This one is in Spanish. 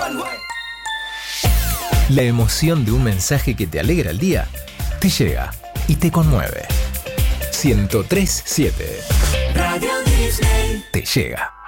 La emoción de un mensaje que te alegra el día te llega y te conmueve. 103.7 Radio Disney te llega.